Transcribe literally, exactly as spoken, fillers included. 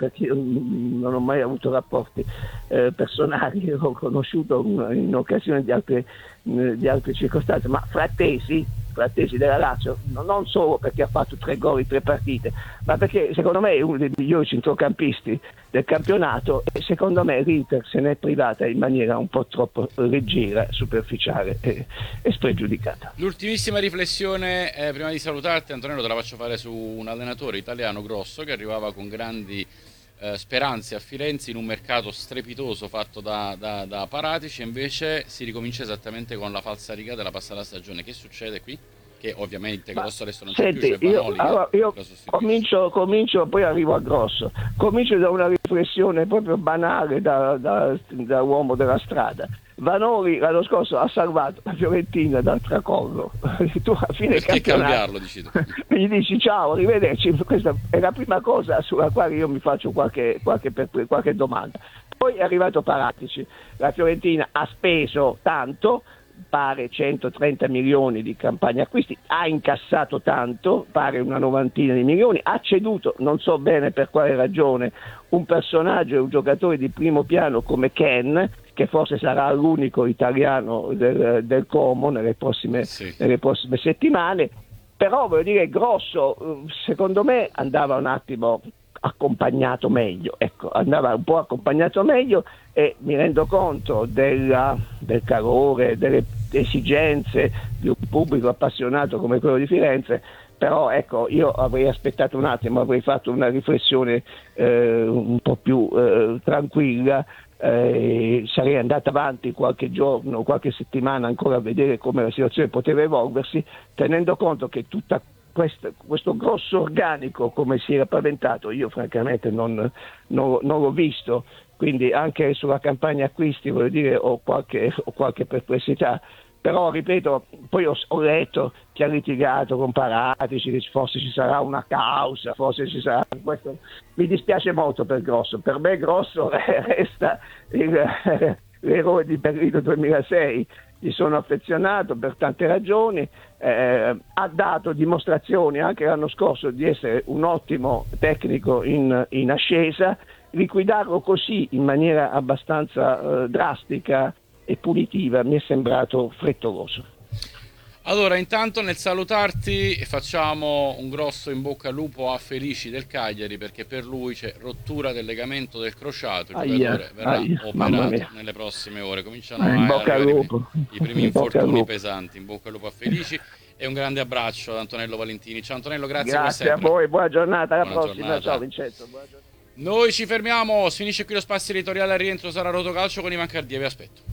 perché io non ho mai avuto rapporti eh, personali, l'ho conosciuto in occasione di altre, di altre circostanze, ma Frattesi Frattesi della Lazio, non solo perché ha fatto tre gol in tre partite, ma perché secondo me è uno dei migliori centrocampisti del campionato, e secondo me l'Inter se n'è privata in maniera un po' troppo leggera, superficiale e, e spregiudicata. L'ultimissima riflessione, eh, prima di salutarti Antonello, te la faccio fare su un allenatore italiano grosso che arrivava con grandi eh, speranze a Firenze in un mercato strepitoso fatto da, da, da Paratici, e invece si ricomincia esattamente con la falsariga della passata stagione. Che succede qui? Che ovviamente Ma, Grosso adesso non senti, c'è più, c'è Vanoli. Io, allora, io comincio, comincio, poi arrivo a Grosso. Comincio da una riflessione proprio banale da, da, da uomo della strada. Vanoli l'anno scorso ha salvato la Fiorentina dal tracollo. Tu a fine perché campionato cambiarlo, dici tu? Gli dici ciao, arrivederci. Questa è la prima cosa sulla quale io mi faccio qualche, qualche, qualche domanda. Poi è arrivato Paratici. La Fiorentina ha speso tanto, pare centotrenta milioni di campagna acquisti, ha incassato tanto, pare una novantina di milioni, ha ceduto, non so bene per quale ragione, un personaggio e un giocatore di primo piano come Ken, che forse sarà l'unico italiano del, del Como nelle prossime, sì. nelle prossime settimane. Però voglio dire, Grosso secondo me andava un attimo accompagnato meglio, ecco, andava un po' accompagnato meglio, e mi rendo conto della, del calore, delle esigenze di un pubblico appassionato come quello di Firenze, però ecco, io avrei aspettato un attimo, avrei fatto una riflessione eh, un po' più eh, tranquilla, eh, sarei andata avanti qualche giorno, qualche settimana ancora a vedere come la situazione poteva evolversi, tenendo conto che tutta Questo, questo grosso organico come si era paventato io francamente non, non, non l'ho visto, quindi anche sulla campagna acquisti voglio dire ho qualche, ho qualche perplessità, però ripeto, poi ho, ho letto che ha litigato con Paratici, che forse ci sarà una causa, forse ci sarà questo. Mi dispiace molto per Grosso, per me Grosso resta il, l'eroe di Berlino duemilasei. Gli sono affezionato per tante ragioni, eh, ha dato dimostrazioni anche l'anno scorso di essere un ottimo tecnico in, in ascesa. Liquidarlo così in maniera abbastanza eh, drastica e punitiva mi è sembrato frettoloso. Allora, intanto nel salutarti facciamo un grosso in bocca al lupo a Felici del Cagliari, perché per lui c'è rottura del legamento del crociato, il aia, giocatore verrà aia, operato nelle prossime ore, cominciano in a bocca al lupo. i primi infortuni pesanti. In bocca al lupo a Felici e un grande abbraccio ad Antonello Valentini. Ciao Antonello, grazie, grazie per sempre. a voi, buona giornata, alla buona prossima, giornata. Ciao Vincenzo, buona giornata. Noi ci fermiamo, si finisce qui lo spazio editoriale, al rientro sarà Rotocalcio con Ivan Cardia, vi aspetto.